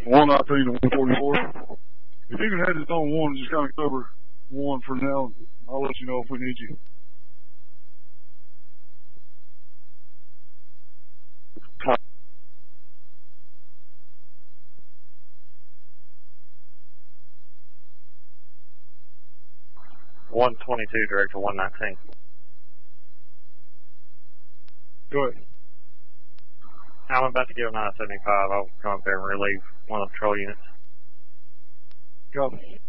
119 to 144. If you can head it on 1, just kind of cover 1 for now. I'll let you know if we need you. $122, director 119. Go ahead. I'm about to get on 975. I'll come up there and relieve one of the patrol units. Copy.